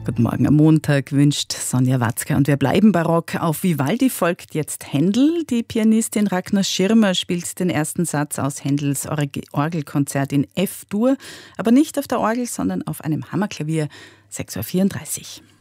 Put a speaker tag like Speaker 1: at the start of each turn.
Speaker 1: Guten Morgen am Montag wünscht Sonja Watzke und wir bleiben barock. Auf Vivaldi folgt jetzt Händel. Die Pianistin Ragnar Schirmer spielt den ersten Satz aus Händels Orgelkonzert in F-Dur, aber nicht auf der Orgel, sondern auf einem Hammerklavier. 6:34 Uhr.